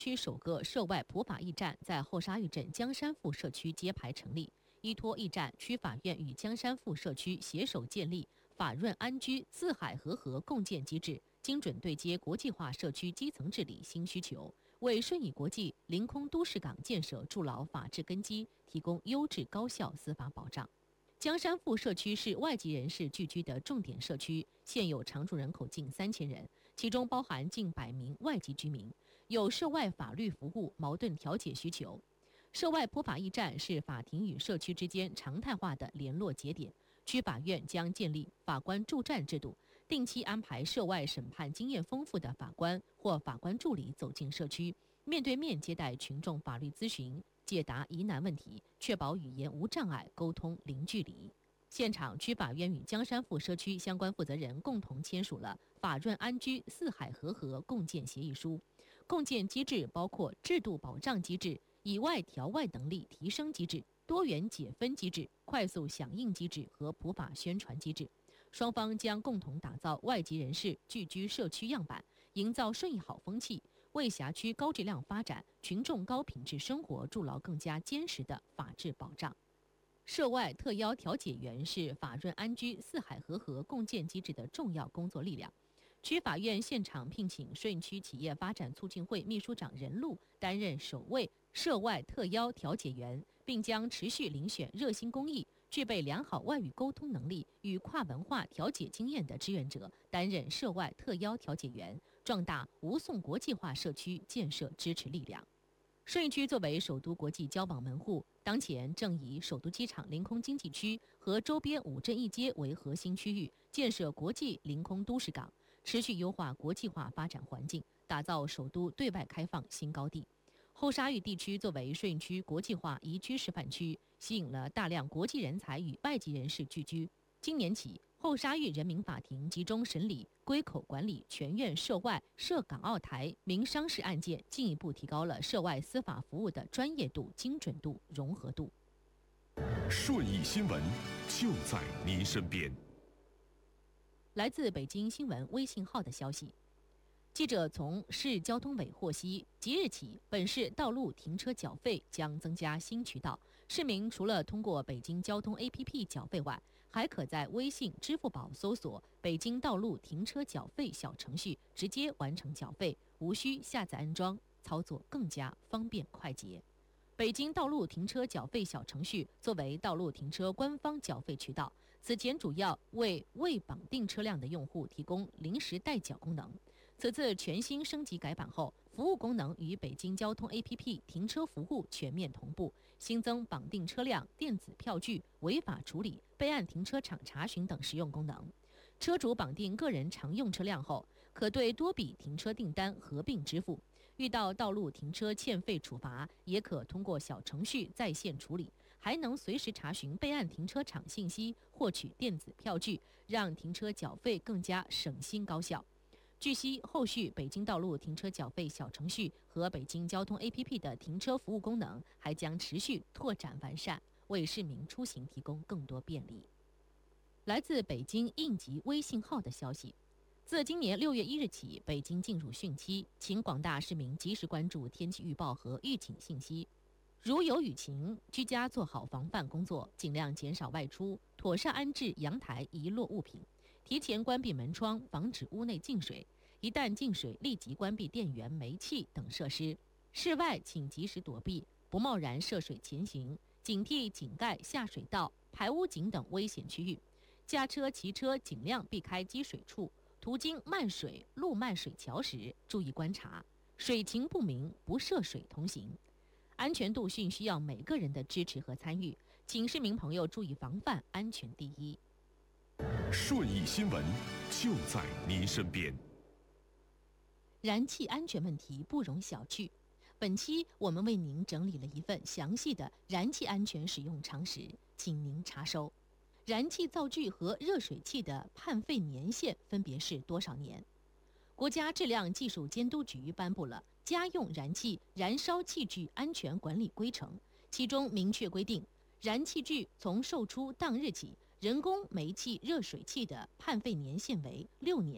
区首个涉外普法驿站在后沙峪镇江山富社区揭牌成立，依托驿站，区法院与江山富社区携手建立法润安居四海和合共建机制，精准对接国际化社区基层治理新需求，为顺义国际临空都市港建设筑牢法治根基，提供优质高效司法保障。江山富社区是外籍人士聚居的重点社区，现有常住人口近3000人，其中包含近100名外籍居民，有涉外法律服务矛盾调解需求。涉外普法驿站是法庭与社区之间常态化的联络节点，区法院将建立法官驻站制度，定期安排涉外审判经验丰富的法官或法官助理走进社区，面对面接待群众法律咨询，解答疑难问题，确保语言无障碍，沟通零距离。现场，区法院与江山富社区相关负责人共同签署了法润安居四海和合共建协议书。共建机制包括制度保障机制、以外调外能力提升机制、多元解分机制、快速响应机制和普法宣传机制。双方将共同打造外籍人士聚居社区样板，营造顺义好风气，为辖区高质量发展、群众高品质生活筑牢更加坚实的法治保障。涉外特邀调解员是法润安居四海和合共建机制的重要工作力量。区法院现场聘请顺义区企业发展促进会秘书长任禄担任首位涉外特邀调解员，并将持续遴选热心公益、具备良好外语沟通能力与跨文化调解经验的志愿者担任涉外特邀调解员，壮大吴宋国际化社区建设支持力量。顺义区作为首都国际交往门户，当前正以首都机场临空经济区和周边5镇1街为核心区域，建设国际临空都市港，持续优化国际化发展环境，打造首都对外开放新高地。后沙峪地区作为顺义区国际化宜居示范区，吸引了大量国际人才与外籍人士聚居。今年起，后沙峪人民法庭集中审理归口管理全院涉外涉港澳台民商事案件，进一步提高了涉外司法服务的专业度、精准度、融合度。 顺义新闻就在您身边。 来自北京新闻微信号的消息，记者从市交通委获悉，即日起，本市道路停车缴费将增加新渠道。市民除了通过北京交通 APP 缴费外，还可在微信、支付宝搜索“北京道路停车缴费”小程序，直接完成缴费，无需下载安装，操作更加方便快捷。北京道路停车缴费小程序作为道路停车官方缴费渠道，此前主要为未绑定车辆的用户提供临时代缴功能。此次全新升级改版后，服务功能与北京交通 APP 停车服务全面同步，新增绑定车辆、电子票据、违法处理、备案停车场查询等实用功能。车主绑定个人常用车辆后，可对多笔停车订单合并支付。遇到道路停车欠费处罚，也可通过小程序在线处理，还能随时查询备案停车场信息，获取电子票据，让停车缴费更加省心高效。据悉，后续北京道路停车缴费小程序和北京交通 APP 的停车服务功能还将持续拓展完善，为市民出行提供更多便利。来自北京应急微信号的消息，自今年6月1日起，北京进入汛期，请广大市民及时关注天气预报和预警信息。如有雨情，居家做好防范工作，尽量减少外出，妥善安置阳台遗落物品，提前关闭门窗，防止屋内进水。一旦进水，立即关闭电源、煤气等设施。室外请及时躲避，不贸然涉水前行，警惕井盖、下水道、排污井等危险区域。驾车、骑车尽量避开积水处，途经漫水、路漫水桥时，注意观察，水情不明不涉水同行。安全度训需要每个人的支持和参与，请市民朋友注意防范，安全第一。 顺义新闻就在您身边。 燃气安全问题不容小觑。本期我们为您整理了一份详细的燃气安全使用常识，请您查收。燃气灶具和热水器的判废年限分别是多少年？国家质量技术监督局颁布了《家用燃气燃烧器具安全管理规程》，其中明确规定，燃气具从售出当日起，人工煤气热水器的判废年限为6年，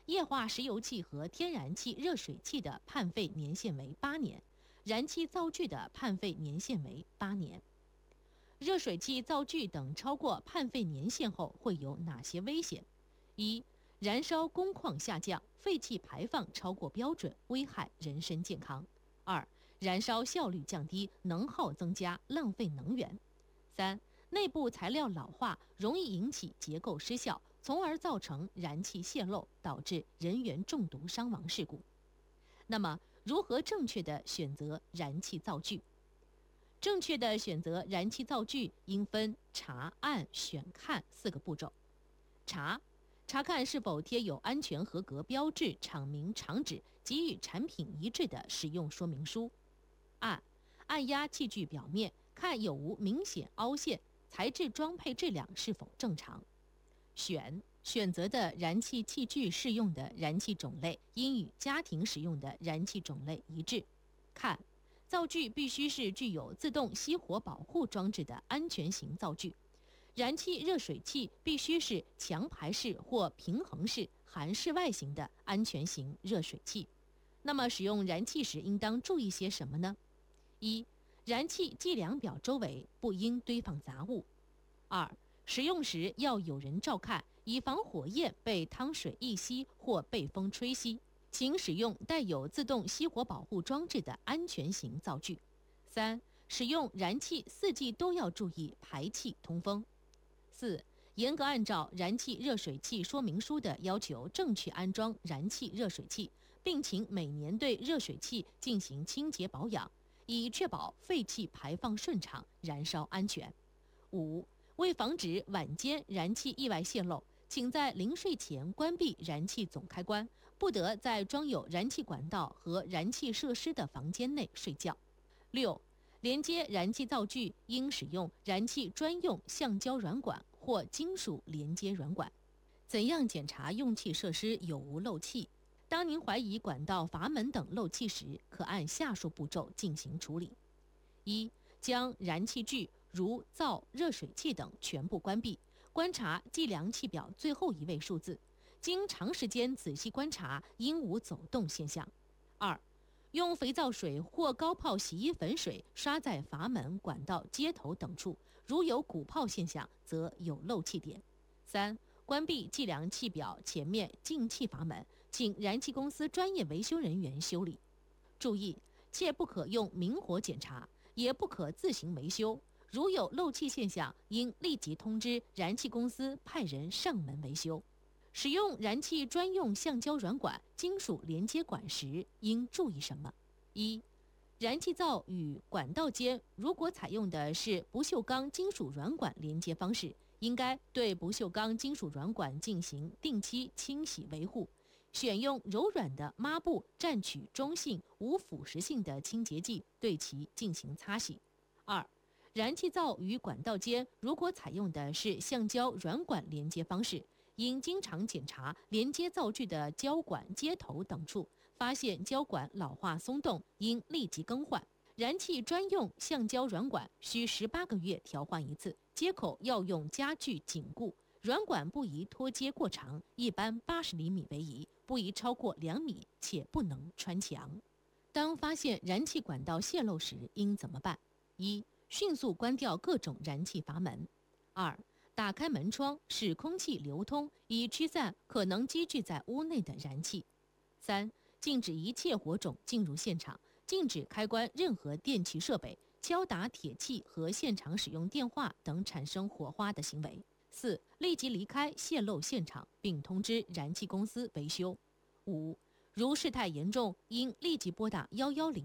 液化石油气和天然气热水器的判废年限为8年，燃气灶具的判废年限为8年。热水器、灶具等超过判废年限后会有哪些危险？一、燃烧工况下降，废气排放超过标准，危害人身健康。2、燃烧效率降低，能耗增加，浪费能源。3、内部材料老化，容易引起结构失效，从而造成燃气泄漏，导致人员中毒伤亡事故。那么，如何正确地选择燃气灶具？正确的选择燃气灶具应分查、按、选、看4个步骤。查看是否贴有安全合格标志、厂名、厂址及与产品一致的使用说明书。按压器具表面，看有无明显凹陷，材质装配质量是否正常。选择的燃气器具适用的燃气种类应与家庭使用的燃气种类一致。看，灶具必须是具有自动熄火保护装置的安全型灶具。燃气热水器必须是强排式或平衡式韩式外形的安全型热水器。那么使用燃气时应当注意些什么呢？一、燃气计量表周围不应堆放杂物。2、使用时要有人照看，以防火焰被汤水一吸或被风吹熄。请使用带有自动熄火保护装置的安全型灶具。3、使用燃气4季都要注意排气通风。4、严格按照燃气热水器说明书的要求正确安装燃气热水器，并请每年对热水器进行清洁保养，以确保废气排放顺畅，燃烧安全。5、为防止晚间燃气意外泄漏，请在临睡前关闭燃气总开关，不得在装有燃气管道和燃气设施的房间内睡觉。6、连接燃气灶具应使用燃气专用橡胶软管或金属连接软管。怎样检查用气设施有无漏气？当您怀疑管道、阀门等漏气时，可按下述步骤进行处理。1、将燃气具如灶、热水器等全部关闭，观察计量器表最后一位数字，经长时间仔细观察，应无走动现象。2、用肥皂水或高泡洗衣粉水刷在阀门、管道、接头等处，如有鼓泡现象，则有漏气点。3、关闭计量器表前面进气阀门，请燃气公司专业维修人员修理。注意，切不可用明火检查，也不可自行维修。如有漏气现象，应立即通知燃气公司派人上门维修。使用燃气专用橡胶软管、金属连接管时，应注意什么？1、燃气灶与管道间如果采用的是不锈钢金属软管连接方式，应该对不锈钢金属软管进行定期清洗维护，选用柔软的抹布蘸取中性、无腐蚀性的清洁剂，对其进行擦洗。2、燃气灶与管道间如果采用的是橡胶软管连接方式，应经常检查连接灶具的胶管、接头等处，发现胶管老化松动，应立即更换。燃气专用橡胶软管需18个月调换一次，接口要用家具紧固，软管不宜脱接过长，一般80厘米为宜，不宜超过2米，且不能穿墙。当发现燃气管道泄漏时，应怎么办？1、迅速关掉各种燃气阀门。2、打开门窗，使空气流通，以驱散可能积聚在屋内的燃气。3、禁止一切火种进入现场，禁止开关任何电气设备，敲打铁器和现场使用电话等产生火花的行为。4、立即离开泄漏现场，并通知燃气公司维修。5、如事态严重，应立即拨打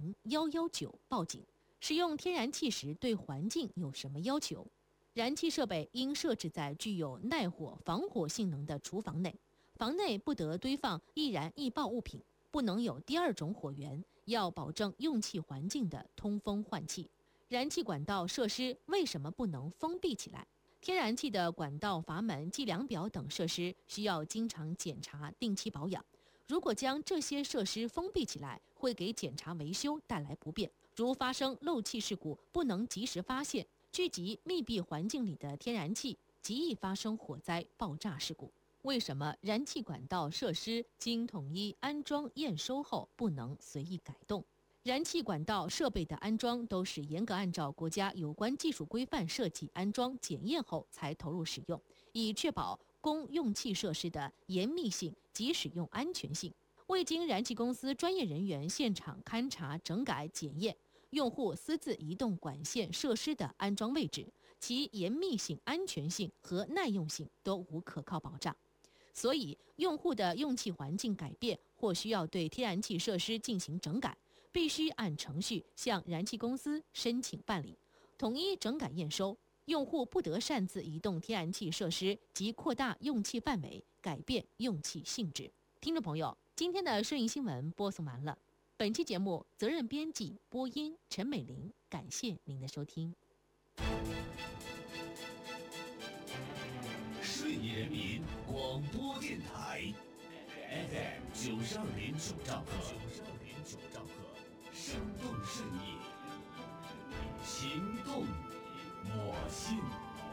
110、119报警。使用天然气时对环境有什么要求？燃气设备应设置在具有耐火、防火性能的厨房内，房内不得堆放易燃易爆物品，不能有第二种火源，要保证用气环境的通风换气。燃气管道设施为什么不能封闭起来？天然气的管道、阀门、计量表等设施需要经常检查、定期保养。如果将这些设施封闭起来，会给检查维修带来不便。如发生漏气事故，不能及时发现，聚集密闭环境里的天然气，极易发生火灾、爆炸事故。 为什么燃气管道设施经统一安装验收后不能随意改动？燃气管道设备的安装都是严格按照国家有关技术规范设计安装检验后才投入使用，以确保公用气设施的严密性及使用安全性。未经燃气公司专业人员现场勘查整改检验，用户私自移动管线设施的安装位置，其严密性、安全性和耐用性都无可靠保障。所以，用户的用气环境改变或需要对天然气设施进行整改，必须按程序向燃气公司申请办理，统一整改验收。用户不得擅自移动天然气设施及扩大用气范围，改变用气性质。听众朋友，今天的顺义新闻播送完了。本期节目责任编辑播音陈美玲，感谢您的收听。 顺义人民广播电台 FM 92.9兆赫，生动顺义，情动我心。